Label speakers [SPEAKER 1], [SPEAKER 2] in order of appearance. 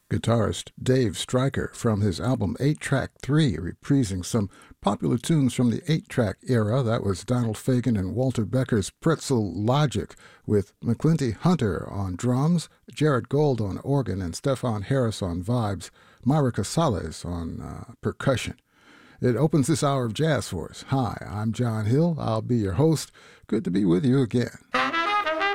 [SPEAKER 1] Guitarist Dave Stryker from his album 8-Track 3, reprising some popular tunes from the 8-track era. That was Donald Fagen and Walter Becker's Pretzel Logic, with McClinty Hunter on drums, Jared Gold on organ, and Stefan Harris on vibes, Myra Casales on percussion. It opens this hour of jazz for us. Hi, I'm John Hill. I'll be your host. Good to be with you again.